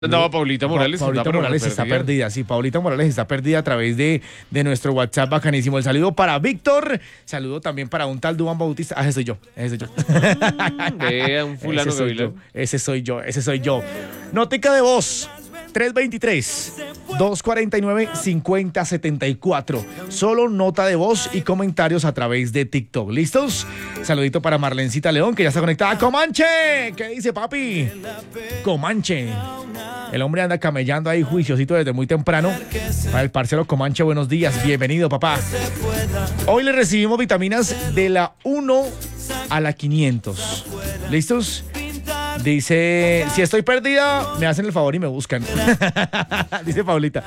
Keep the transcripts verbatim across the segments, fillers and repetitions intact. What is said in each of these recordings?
No, Paulita Morales, Pa Paulita está, Morales está perdida, sí, Paulita Morales está perdida a través de, de nuestro WhatsApp bacanísimo. El saludo para Víctor, saludo también para un tal Duván Bautista. Ah, ese soy yo, ese soy yo. Mm, vea, un fulano ese soy Gavilán. yo, ese soy yo, ese soy yo. Notica de voz. tres dos tres, dos cuatro nueve, cinco cero siete cuatro. Solo nota de voz y comentarios a través de TikTok. ¿Listos? Saludito para Marlencita León, que ya está conectada. ¡Comanche! ¿Qué dice, papi? Comanche. El hombre anda camellando ahí juiciosito desde muy temprano. Para el parcero Comanche, buenos días. Bienvenido, papá. Hoy le recibimos vitaminas de la uno a la quinientos. ¿Listos? Dice, si estoy perdida, me hacen el favor y me buscan. Dice Paulita.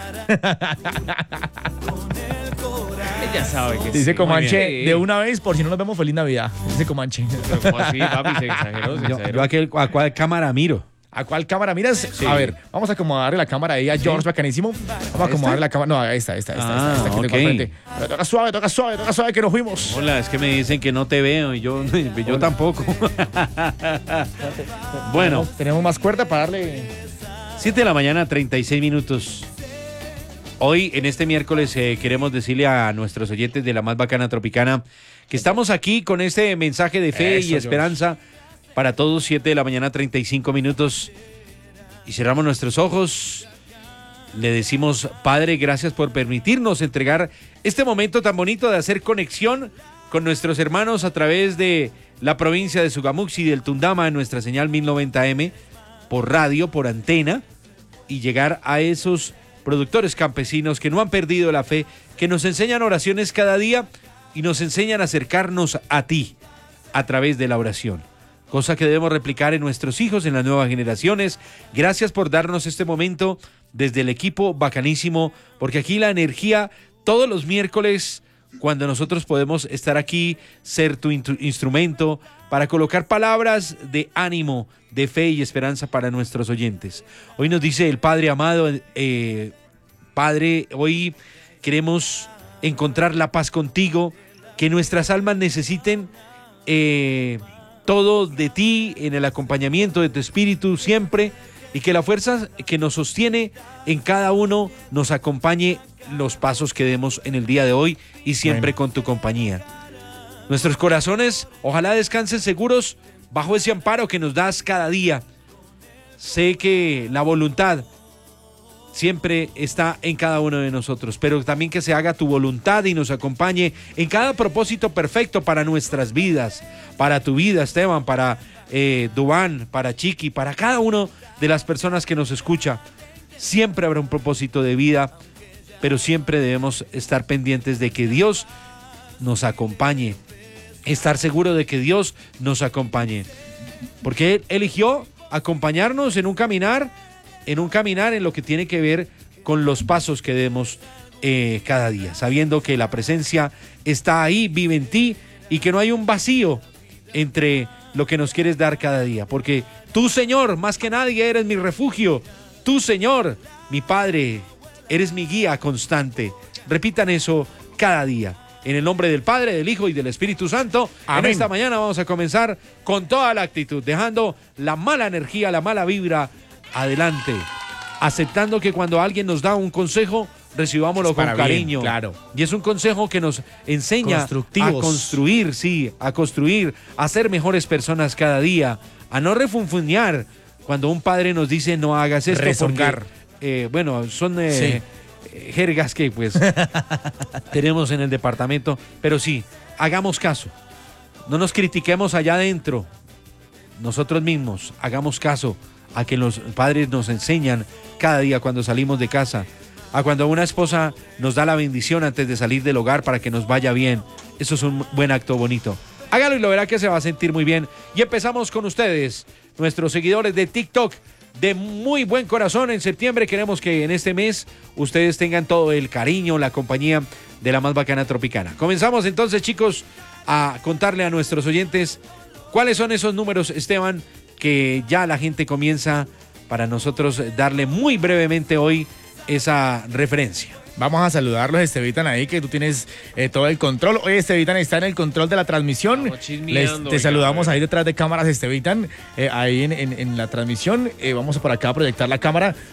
Ella sabe que Dice sí, Comanche, de una... una vez, por si no nos vemos, feliz Navidad. Dice Comanche. ¿Cómo así, papi? Se exageró, se Yo, exageró. yo a, qué, a cuál cámara miro. ¿A cuál cámara miras? Sí. A ver, vamos a acomodarle la cámara ahí a George, ¿sí? Bacanísimo. Vamos a acomodarle la cámara. No, esta, esta, esta, Ah, esta, esta, que ok. tengo al frente. Pero toca suave, toca suave, toca suave que nos fuimos. Hola, es que me dicen que no te veo y yo, yo tampoco. Bueno, Tenemos, tenemos más cuerda para darle. siete de la mañana, treinta y seis minutos. Hoy, en este miércoles, eh, queremos decirle a nuestros oyentes de la más bacana tropicana que estamos aquí con este mensaje de fe Eso, y esperanza para todos. Siete de la mañana, treinta y cinco minutos. Y cerramos nuestros ojos. Le decimos, Padre, gracias por permitirnos entregar este momento tan bonito de hacer conexión con nuestros hermanos a través de la provincia de Sogamuxi y del Tundama en nuestra señal mil noventa eme, por radio, por antena, y llegar a esos productores campesinos que no han perdido la fe, que nos enseñan oraciones cada día y nos enseñan a acercarnos a ti a través de la oración. Cosa que debemos replicar en nuestros hijos, en las nuevas generaciones. Gracias por darnos este momento desde el equipo bacanísimo, porque aquí la energía, todos los miércoles, cuando nosotros podemos estar aquí, ser tu instrumento para colocar palabras de ánimo, de fe y esperanza para nuestros oyentes. Hoy nos dice el Padre amado, eh, Padre, hoy queremos encontrar la paz contigo, que nuestras almas necesiten eh, todo de ti, en el acompañamiento de tu espíritu siempre, y que la fuerza que nos sostiene en cada uno nos acompañe los pasos que demos en el día de hoy y siempre bueno. Con tu compañía. Nuestros corazones ojalá descansen seguros bajo ese amparo que nos das cada día. Sé que la voluntad siempre está en cada uno de nosotros, pero también que se haga tu voluntad y nos acompañe en cada propósito perfecto para nuestras vidas, para tu vida, Esteban, para eh, Duván, para Chiqui, para cada uno de las personas que nos escucha. Siempre habrá un propósito de vida, pero siempre debemos estar pendientes de que Dios nos acompañe, estar seguro de que Dios nos acompañe, porque Él eligió acompañarnos en un caminar, en un caminar en lo que tiene que ver con los pasos que demos eh, cada día, sabiendo que la presencia está ahí, vive en ti, y que no hay un vacío entre lo que nos quieres dar cada día, porque tú, Señor, más que nadie eres mi refugio, tú, Señor, mi Padre, eres mi guía constante. Repitan eso cada día. En el nombre del Padre, del Hijo y del Espíritu Santo. Amén. En esta mañana vamos a comenzar con toda la actitud, dejando la mala energía, la mala vibra adelante, aceptando que cuando alguien nos da un consejo, recibámoslo con cariño. Bien, claro. Y es un consejo que nos enseña a construir, sí, a construir, a ser mejores personas cada día, a no refunfuñar cuando un padre nos dice no hagas esto. Rezongar. Porque, eh, bueno, son eh, sí. jergas que pues tenemos en el departamento, pero sí, hagamos caso. No nos critiquemos allá adentro, nosotros mismos, hagamos caso a que los padres nos enseñan cada día cuando salimos de casa, a cuando una esposa nos da la bendición antes de salir del hogar para que nos vaya bien. Eso es un buen acto bonito. Hágalo y lo verá que se va a sentir muy bien. Y empezamos con ustedes, nuestros seguidores de TikTok, de muy buen corazón. En septiembre queremos que en este mes ustedes tengan todo el cariño, la compañía de la más bacana tropicana. Comenzamos entonces, chicos, a contarle a nuestros oyentes cuáles son esos números, Esteban, que ya la gente comienza para nosotros darle muy brevemente hoy esa referencia. Vamos a saludarlos, Estevitan, ahí, que tú tienes eh, todo el control. Hoy Estevitan está en el control de la transmisión. Estamos chismeando, Les, te oiga, saludamos a ver. ahí detrás de cámaras, Estevitan, eh, ahí en, en, en la transmisión. Eh, vamos por acá a proyectar la cámara